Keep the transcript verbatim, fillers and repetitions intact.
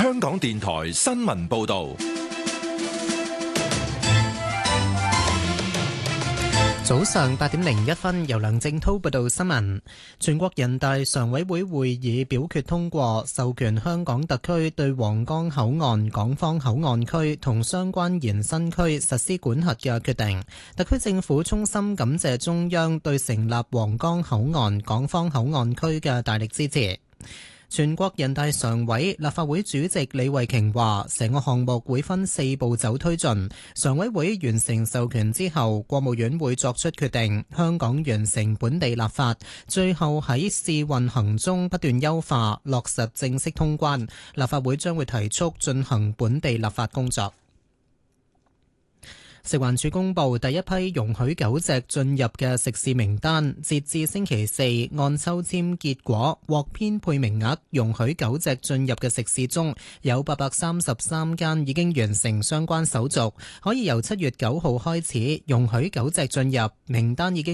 香港電台新聞報道。 早上八點零一分，由梁正濤報道新聞。全國人大常委會會議表決通過，授權香港特區對皇崗口岸、港方口岸區同相關延伸區實施管轄嘅決定。特區政府衷心感謝中央對成立皇崗口岸、港方口岸區嘅大力支持。全國人大常委、立法會主席李慧瓊話，成個項目會分四步走推進。常委會完成授權之後，國務院會作出決定，香港完成本地立法，最後喺試運行中不斷優化，落實正式通關。立法會將會提速進行本地立法工作。食環署公布第一批容許狗隻進入嘅食肆名單，截至星期四，按抽籤結果獲編配名額容許狗隻進入嘅食肆中，有八百三十三間已經完成相關手續，可以由七月九號開始容許狗隻進入。名單已經